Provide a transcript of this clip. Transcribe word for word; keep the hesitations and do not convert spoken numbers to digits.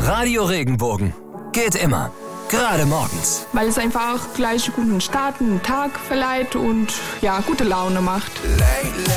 Radio Regenbogen. Geht immer. Gerade morgens. Weil es einfach auch gleich einen guten Start, einen Tag verleiht und ja, gute Laune macht.